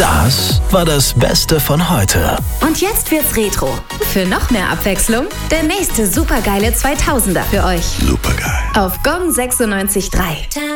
Das war das Beste von heute. Und jetzt wird's Retro. Für noch mehr Abwechslung, der nächste supergeile 2000er für euch. Supergeil. Auf Gong 96.3.